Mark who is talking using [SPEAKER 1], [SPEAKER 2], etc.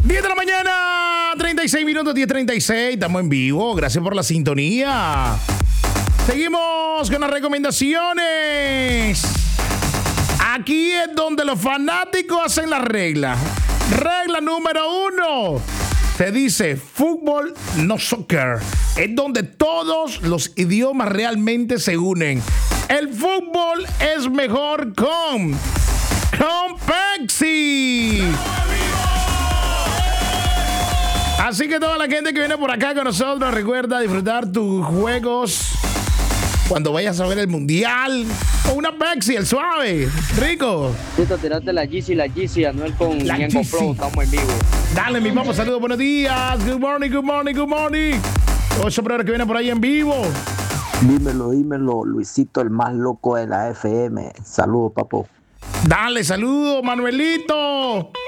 [SPEAKER 1] 10 de la mañana, 36 minutos, 10:36. Estamos en vivo. Gracias por la sintonía. Seguimos con las recomendaciones. Aquí es donde los fanáticos hacen la regla. Regla número 1. Se dice fútbol, no soccer. Es donde todos los idiomas realmente se unen. El fútbol es mejor con Pepsi. Así que toda la gente que viene por acá con nosotros, recuerda disfrutar tus juegos cuando vayas a ver el mundial. O una Pepsi, el suave, rico.
[SPEAKER 2] Tírate la Yeezy, Anuel con
[SPEAKER 1] La
[SPEAKER 2] Ñengo
[SPEAKER 1] Yeezy.
[SPEAKER 2] Pro, estamos en vivo.
[SPEAKER 1] Dale, mi papá, saludos, buenos días. Good morning. Todos esos que vienen por ahí en vivo.
[SPEAKER 3] Dímelo, Luisito, el más loco de la FM. Saludos, papo.
[SPEAKER 1] Dale, saludos, Manuelito.